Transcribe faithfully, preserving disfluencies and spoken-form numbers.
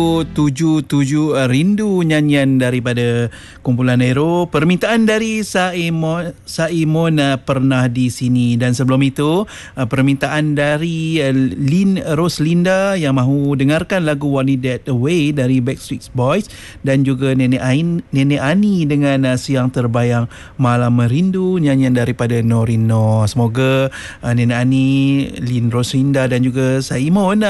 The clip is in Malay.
tujuh tujuh Rindu, nyanyian daripada kumpulan Nero. Permintaan dari Saimon Saimon uh, pernah di sini, dan sebelum itu uh, permintaan dari uh, Lin Roslinda yang mahu dengarkan lagu Want It That Way dari Backstreet Boys, dan juga Nenek Ain Nenek Ani dengan uh, Siang Terbayang Malam Merindu, nyanyian daripada Norino. Semoga uh, Nenek Ani, Lin Roslinda dan juga Saimon